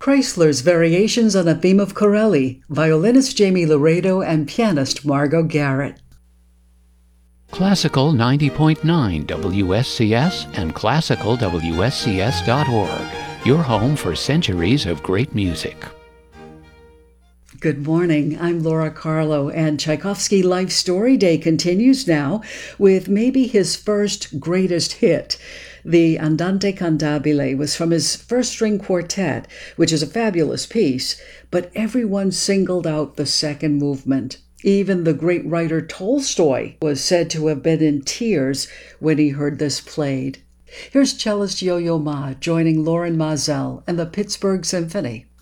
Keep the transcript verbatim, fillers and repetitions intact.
Chrysler's Variations on a Theme of Corelli, violinist Jamie Laredo and pianist Margot Garrett. Classical ninety point nine W S C S and classical W S C S dot org, your home for centuries of great music. Good morning, I'm Laura Carlo, and Tchaikovsky Life Story Day continues now with maybe his first greatest hit. The Andante Cantabile was from his first string quartet, which is a fabulous piece, but everyone singled out the second movement. Even the great writer Tolstoy was said to have been in tears when he heard this played. Here's cellist Yo-Yo Ma joining Lorin Maazel and the Pittsburgh Symphony.